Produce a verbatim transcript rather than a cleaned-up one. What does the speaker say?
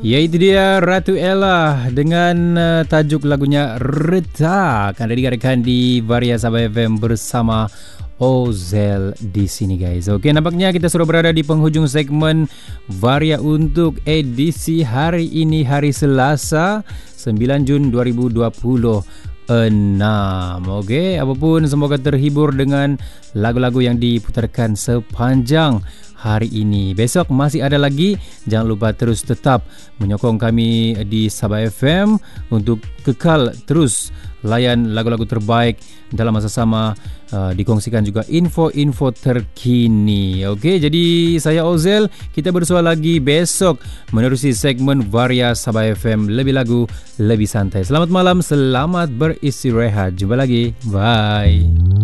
Ya, itu dia Ratu Ella dengan uh, tajuk lagunya Retak. Anda dengarkan di Varia Sabah F M bersama Ozel di sini guys. Okey, nampaknya kita sudah berada di penghujung segmen Varia untuk edisi hari ini, hari Selasa sembilan Jun dua ribu dua puluh enam. Okey, apapun semoga terhibur dengan lagu-lagu yang diputarkan sepanjang hari ini. Besok masih ada lagi. Jangan lupa terus tetap menyokong kami di Sabah F M untuk kekal terus layan lagu-lagu terbaik dalam masa sama, uh, dikongsikan juga info-info terkini. Okey, jadi saya Ozel, kita bersua lagi besok menerusi segmen Varia Sabah F M, lebih lagu, lebih santai. Selamat malam, selamat beristirahat. Jumpa lagi. Bye.